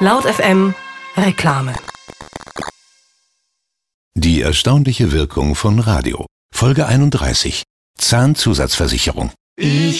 Laut FM Reklame. Die erstaunliche Wirkung von Radio. Folge 31. Zahnzusatzversicherung. Ich